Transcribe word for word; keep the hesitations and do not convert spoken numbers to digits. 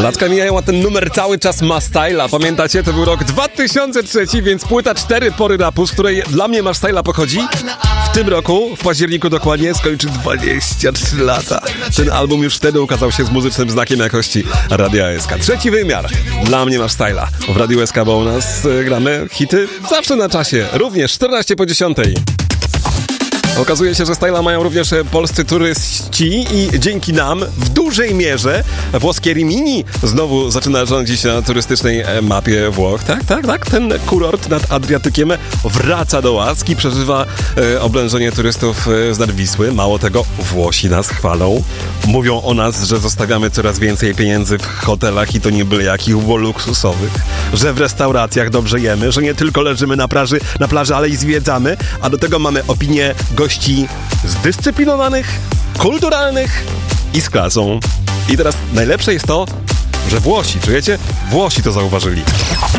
Latka mijają, a ten numer cały czas ma styla. Pamiętacie? To był rok dwa tysiące trzeci, więc płyta Cztery Pory Rapu, z której dla mnie ma styla pochodzi. W tym roku, w październiku dokładnie, skończy dwadzieścia trzy lata. Ten album już wtedy ukazał się z muzycznym znakiem jakości Radia S K. Trzeci wymiar. Dla mnie masz styla. W Radiu S K, bo u nas y, gramy hity zawsze na czasie. Również czternaście po dziesiątej. Okazuje się, że styla mają również polscy turyści i dzięki nam w dużej mierze włoskie Rimini znowu zaczyna rządzić na turystycznej mapie Włoch. Tak, tak, tak. Ten kurort nad Adriatykiem wraca do łaski, przeżywa e, oblężenie turystów z nad Wisły. Mało tego, Włosi nas chwalą. Mówią o nas, że zostawiamy coraz więcej pieniędzy w hotelach i to nie byle jakich, bo luksusowych. Że w restauracjach dobrze jemy, że nie tylko leżymy na plaży, na plaży, ale i zwiedzamy, a do tego mamy opinię gości zdyscyplinowanych, kulturalnych i z klasą. I teraz najlepsze jest to, że Włosi, czujecie? Włosi to zauważyli.